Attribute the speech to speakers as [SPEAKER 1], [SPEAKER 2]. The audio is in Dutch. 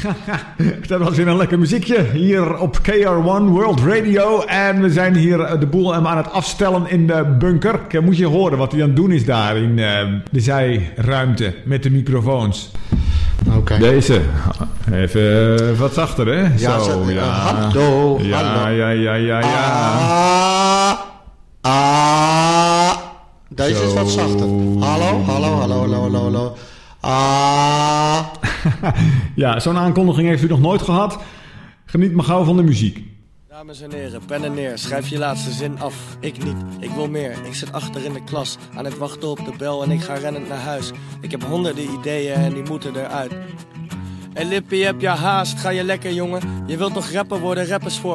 [SPEAKER 1] Dat was weer een lekker muziekje hier op KR1 World Radio. En we zijn hier de boel aan het afstellen in de bunker. Moet je horen wat hij aan het doen is daar in de zijruimte met de microfoons.
[SPEAKER 2] Okay.
[SPEAKER 1] Deze. Even wat zachter, hè?
[SPEAKER 2] Ja,
[SPEAKER 1] zo, ja.
[SPEAKER 2] Hallo.
[SPEAKER 1] Ja,
[SPEAKER 2] hallo.
[SPEAKER 1] Ja.
[SPEAKER 2] Deze
[SPEAKER 1] Zo.
[SPEAKER 2] is wat zachter. Hallo.
[SPEAKER 1] Ja, zo'n aankondiging heeft u nog nooit gehad. Geniet maar gauw van de muziek.
[SPEAKER 3] Dames en heren, pennen neer, schrijf je laatste zin af. Ik niet, ik wil meer. Ik zit achter in de klas, aan het wachten op de bel en ik ga rennend naar huis. Ik heb honderden ideeën en die moeten eruit. Hey Lippie, heb je haast? Ga je lekker, jongen? Je wilt toch rapper worden, rappers voor